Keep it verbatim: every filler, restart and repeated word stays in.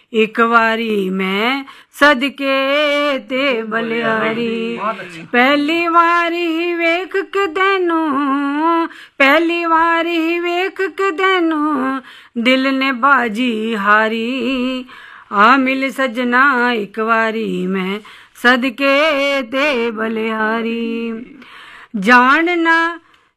एक वारी मैं सदके ते बलिहारी। पहली वारी वेख के देनू पहली वारी वेख के देनू दिल ने बाजी हारी। आ मिल सजना एक वारी मैं सदके ते बलिहारी। जानना